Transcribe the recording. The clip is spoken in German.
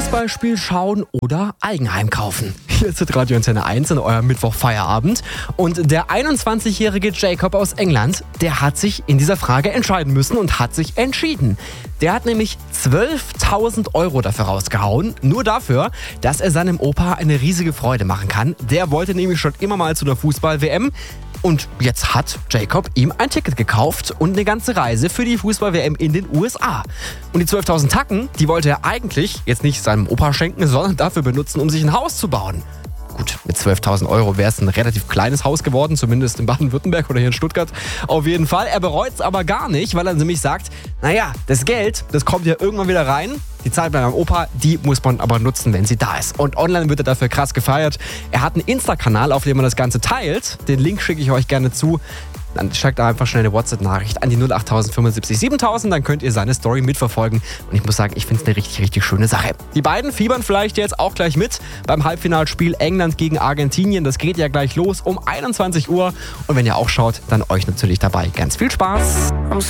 Fußballspiel schauen oder Eigenheim kaufen. Hier ist Radio Antenne 1 in eurem Mittwoch-Feierabend. Und der 21-jährige Jacob aus England, der hat sich in dieser Frage entscheiden müssen und hat sich entschieden. Der hat nämlich 12.000 € dafür rausgehauen, nur dafür, dass er seinem Opa eine riesige Freude machen kann. Der wollte nämlich schon immer mal zu einer Fußball-WM. Und jetzt hat Jacob ihm ein Ticket gekauft und eine ganze Reise für die Fußball-WM in den USA. Und die 12.000 Tacken, die wollte er eigentlich jetzt nicht seinem Opa schenken, sondern dafür benutzen, um sich ein Haus zu bauen. Gut, mit 12.000 € wäre es ein relativ kleines Haus geworden, zumindest in Baden-Württemberg oder hier in Stuttgart. Auf jeden Fall. Er bereut es aber gar nicht, weil er nämlich sagt, naja, das Geld, das kommt ja irgendwann wieder rein. Die Zeit bei meinem Opa, die muss man aber nutzen, wenn sie da ist. Und online wird er dafür krass gefeiert. Er hat einen Insta-Kanal, auf dem er das Ganze teilt. Den Link schicke ich euch gerne zu. Dann schickt einfach schnell eine WhatsApp-Nachricht an die 08000 75 7000. Dann könnt ihr seine Story mitverfolgen. Und ich muss sagen, ich finde es eine richtig, richtig schöne Sache. Die beiden fiebern vielleicht jetzt auch gleich mit beim Halbfinalspiel England gegen Argentinien. Das geht ja gleich los um 21 Uhr. Und wenn ihr auch schaut, dann euch natürlich dabei. Ganz viel Spaß.